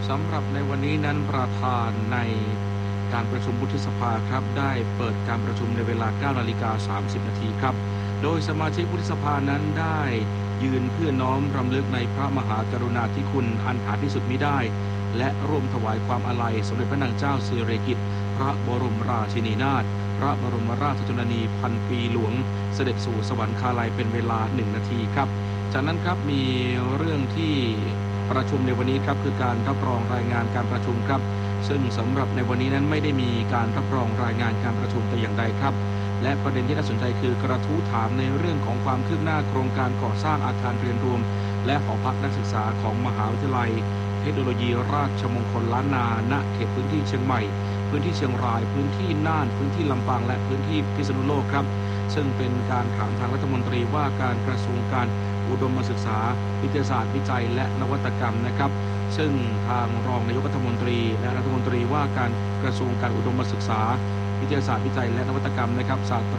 สำหรับในวันนี้นั้นประธานในการประชุมวุฒิสภาครับได้เปิดการประชุมในเวลา 9:30 นาทีครับโดยสมาชิกวุฒิสภานั้นได้ยืนเพื่อน้อมรำลึกในพระมหากรุณาธิคุณอันหาที่สุดมิได้และร่วมถวายความอาลัยสมเด็จพระนางเจ้าสิริกิติ์พระบรมราชินีนาถพระบรมราชชนนีพันปีหลวงเสด็จสู่สวรรคาลัยเป็นเวลา1 นาทีครับจากนั้นครับมีเรื่องที่ประชุมในวันนี้ครับคือการรับรองรายงานการประชุมครับซึ่งสำหรับในวันนี้นั้นไม่ได้มีการรับรองรายงานการประชุมแต่อย่างใดครับและประเด็นที่น่าสนใจคือกระทู้ถามในเรื่องของความคืบหน้าโครงการก่อสร้างอาคารเรียนรวมและหอพักนักศึกษาของมหาวิทยาลัยเทคโนโลยีราชมงคลล้านนาณเขตพื้นที่เชียงใหม่พื้นที่เชียงรายพื้นที่น่านพื้นที่ลำปางและพื้นที่พิษณุโลกครับซึ่งเป็นการถามทางรัฐมนตรีว่าการกระทรวงการอุดมศึกษาวิทยาศาสตร์วิจัยและนวัตกรรมนะครับซึ่งทางรองนายกรัฐมนตรีและรัฐมนตรีว่าการกระทรวงการอุดมศึกษาวิทยาศาสตร์วิจัยและนวัตกรรมนะครับศาสตรา